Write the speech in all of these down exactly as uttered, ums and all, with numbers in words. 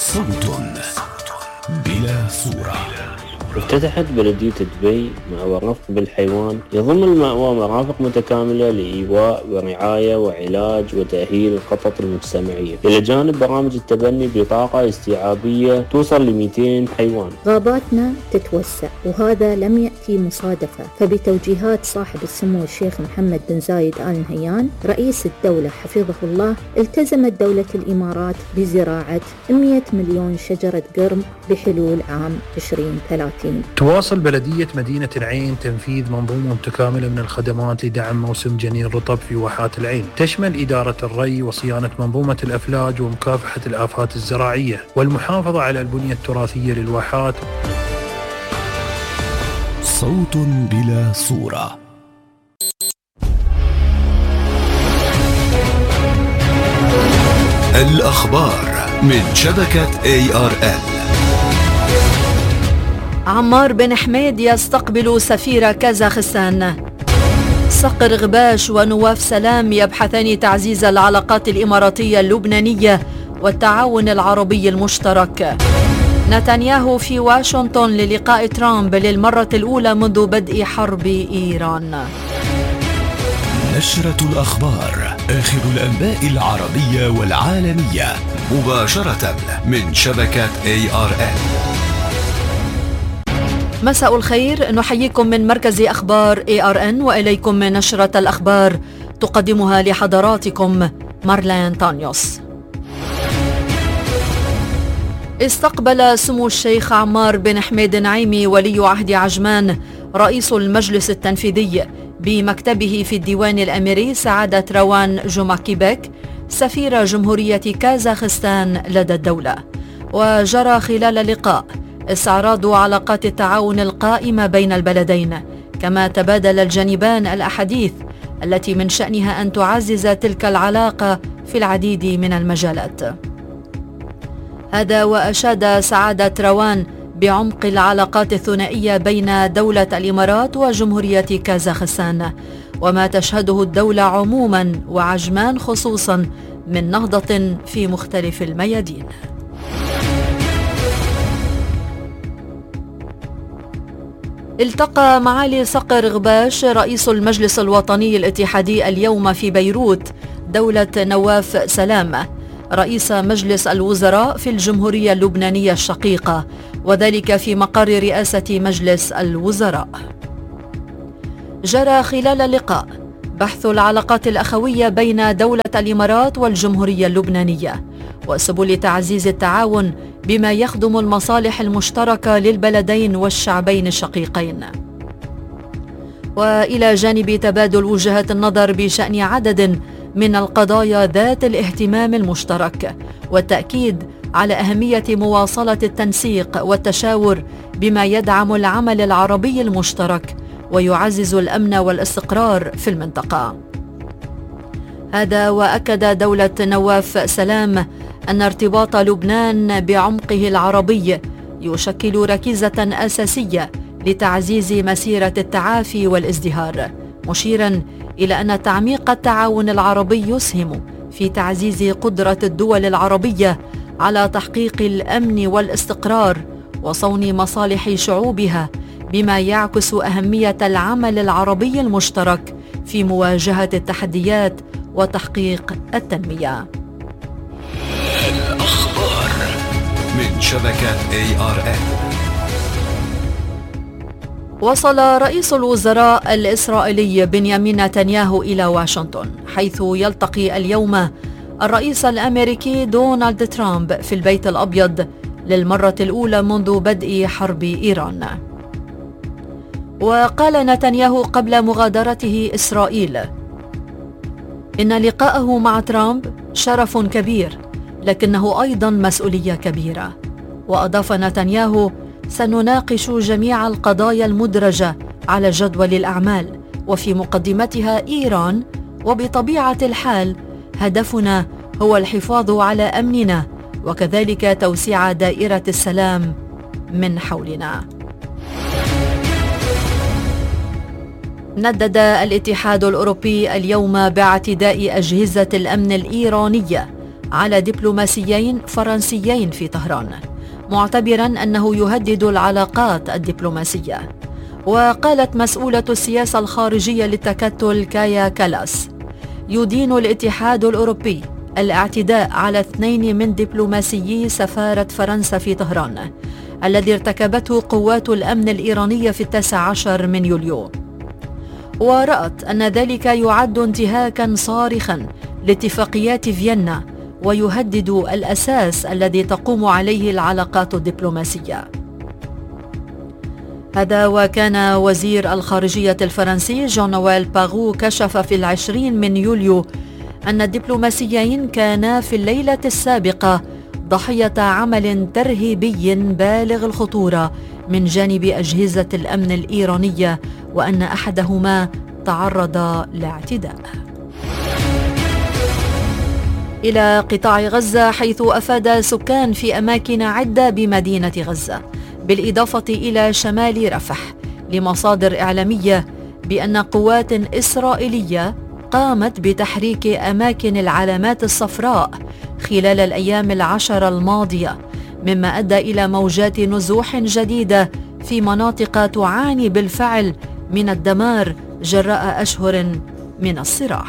صوت بلا صورة. افتتحت بلدية دبي مأوى رفق بالحيوان يضم المأوى مرافق متكاملة لإيواء ورعاية وعلاج وتأهيل الخطط المجتمعية، إلى جانب برامج التبني بطاقة استيعابية توصل ل مئتين حيوان. غاباتنا تتوسع وهذا لم يأتي مصادفة، فبتوجيهات صاحب السمو الشيخ محمد بن زايد آل نهيان رئيس الدولة حفظه الله، التزمت دولة الإمارات بزراعة مئة مليون شجرة قرم بحلول عام عشرين ثلاثين. تواصل بلدية مدينة العين تنفيذ منظومة متكاملة من الخدمات لدعم موسم جنين الرطب في واحات العين، تشمل إدارة الري وصيانة منظومة الأفلاج ومكافحة الآفات الزراعية والمحافظة على البنية التراثية للواحات. صوت بلا صورة. الأخبار من شبكة إيه آر إل. عمار بن حميد يستقبل سفير كازاخستان. صقر غباش ونواف سلام يبحثان تعزيز العلاقات الإماراتية اللبنانية والتعاون العربي المشترك. نتنياهو في واشنطن للقاء ترامب للمرة الأولى منذ بدء حرب إيران. نشرة الأخبار، آخر الأنباء العربية والعالمية مباشرة من شبكة إيه آر إل. مساء الخير، نحييكم من مركز أخبار إيه آر إن وإليكم نشرة الأخبار تقدمها لحضراتكم مارلين تانيوس. استقبل سمو الشيخ عمار بن حميد نعيمي ولي عهد عجمان رئيس المجلس التنفيذي بمكتبه في الديوان الأميري سعادة روان جوماكيبيك سفير جمهورية كازاخستان لدى الدولة. وجرى خلال اللقاء استعراض علاقات التعاون القائمة بين البلدين، كما تبادل الجانبان الأحاديث التي من شأنها أن تعزز تلك العلاقة في العديد من المجالات. هذا وأشاد سعادة روان بعمق العلاقات الثنائية بين دولة الإمارات وجمهورية كازاخستان، وما تشهده الدولة عموما وعجمان خصوصا من نهضة في مختلف الميادين. التقى معالي صقر غباش رئيس المجلس الوطني الاتحادي اليوم في بيروت دولة نواف سلام رئيس مجلس الوزراء في الجمهورية اللبنانية الشقيقة، وذلك في مقر رئاسة مجلس الوزراء. جرى خلال اللقاء بحث العلاقات الأخوية بين دولة الإمارات والجمهورية اللبنانية وسبل تعزيز التعاون بما يخدم المصالح المشتركة للبلدين والشعبين الشقيقين. وإلى جانب تبادل وجهات النظر بشأن عدد من القضايا ذات الاهتمام المشترك والتأكيد على أهمية مواصلة التنسيق والتشاور بما يدعم العمل العربي المشترك ويعزز الأمن والاستقرار في المنطقة. هذا وأكد دولة نواف سلام أن ارتباط لبنان بعمقه العربي يشكل ركيزة أساسية لتعزيز مسيرة التعافي والازدهار، مشيرا إلى أن تعميق التعاون العربي يسهم في تعزيز قدرة الدول العربية على تحقيق الأمن والاستقرار وصون مصالح شعوبها، بما يعكس أهمية العمل العربي المشترك في مواجهة التحديات وتحقيق التنمية. الأخبار من شبكة إيه آر إل. وصل رئيس الوزراء الإسرائيلي بنيامين نتنياهو إلى واشنطن، حيث يلتقي اليوم الرئيس الأمريكي دونالد ترامب في البيت الأبيض للمرة الأولى منذ بدء حرب إيران. وقال نتنياهو قبل مغادرته إسرائيل إن لقاءه مع ترامب شرف كبير، لكنه أيضا مسؤولية كبيرة. وأضاف نتنياهو: سنناقش جميع القضايا المدرجة على جدول الأعمال وفي مقدمتها إيران، وبطبيعة الحال هدفنا هو الحفاظ على أمننا وكذلك توسيع دائرة السلام من حولنا. ندد الاتحاد الأوروبي اليوم باعتداء أجهزة الأمن الإيرانية على دبلوماسيين فرنسيين في طهران، معتبرا أنه يهدد العلاقات الدبلوماسية. وقالت مسؤولة السياسة الخارجية للتكتل كايا كالاس: يدين الاتحاد الأوروبي الاعتداء على اثنين من دبلوماسيي سفارة فرنسا في طهران الذي ارتكبته قوات الأمن الإيرانية في التاسع عشر من يوليو، ورأت أن ذلك يعد انتهاكا صارخا لاتفاقيات فيينا ويهدد الأساس الذي تقوم عليه العلاقات الدبلوماسية. هذا وكان وزير الخارجية الفرنسي جون نويل باغو كشف في العشرين من يوليو أن الدبلوماسيين كانا في الليلة السابقة ضحية عمل ترهيبي بالغ الخطورة من جانب أجهزة الأمن الإيرانية، وأن أحدهما تعرض لاعتداء. إلى قطاع غزة، حيث أفاد سكان في أماكن عدة بمدينة غزة بالإضافة إلى شمال رفح لمصادر إعلامية بأن قوات إسرائيلية قامت بتحريك أماكن العلامات الصفراء خلال الأيام العشر الماضية، مما أدى إلى موجات نزوح جديدة في مناطق تعاني بالفعل من الدمار جراء أشهر من الصراع.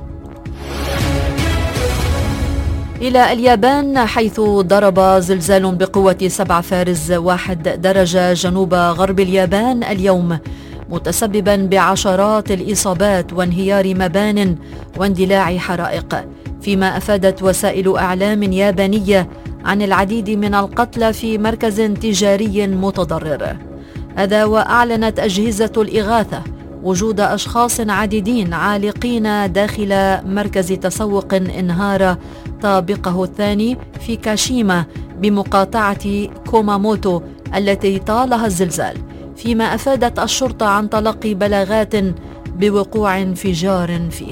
إلى اليابان، حيث ضرب زلزال بقوة سبعة فارز واحد درجة جنوب غرب اليابان اليوم، متسببا بعشرات الإصابات وانهيار مبان واندلاع حرائق، فيما أفادت وسائل أعلام يابانية عن العديد من القتلى في مركز تجاري متضرر. هذا وأعلنت أجهزة الإغاثة وجود أشخاص عديدين عالقين داخل مركز تسوق انهار طابقه الثاني في كاشيما بمقاطعة كوماموتو التي طالها الزلزال، فيما أفادت الشرطة عن تلقي بلاغات بوقوع انفجار فيه.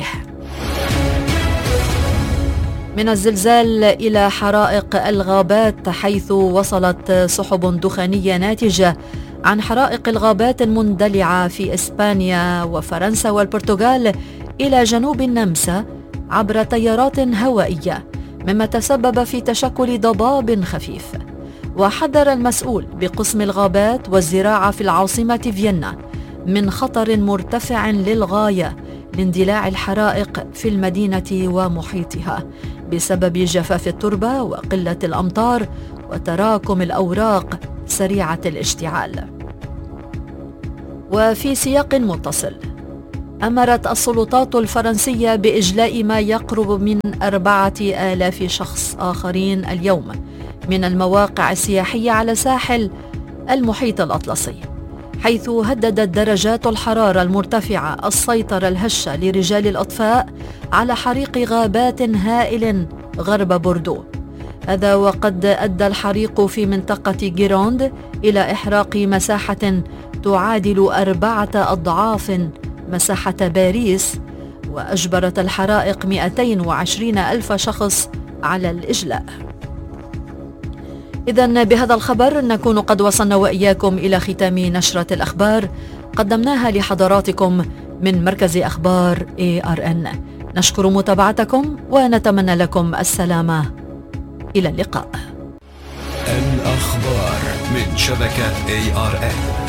من الزلزال إلى حرائق الغابات، حيث وصلت سحب دخانية ناتجة عن حرائق الغابات المندلعة في إسبانيا وفرنسا والبرتغال إلى جنوب النمسا عبر تيارات هوائية، مما تسبب في تشكل ضباب خفيف. وحذر المسؤول بقسم الغابات والزراعة في العاصمة فيينا من خطر مرتفع للغاية لاندلاع الحرائق في المدينة ومحيطها بسبب جفاف التربة وقلة الأمطار وتراكم الأوراق سريعة الاشتعال. وفي سياق متصل، أمرت السلطات الفرنسية بإجلاء ما يقرب من أربعة آلاف شخص آخرين اليوم من المواقع السياحية على ساحل المحيط الأطلسي، حيث هددت درجات الحرارة المرتفعة السيطرة الهشة لرجال الإطفاء على حريق غابات هائل غرب بوردو. هذا وقد أدى الحريق في منطقة جيروند إلى إحراق مساحة تعادل أربعة أضعاف مساحة باريس، وأجبرت الحرائق مئتين وعشرين ألف شخص على الإجلاء. إذن بهذا الخبر نكون قد وصلنا وإياكم إلى ختام نشرة الأخبار قدمناها لحضراتكم من مركز أخبار إيه آر إن. نشكر متابعتكم ونتمنى لكم السلامة. إلى اللقاء. الأخبار من شبكة إيه آر إن.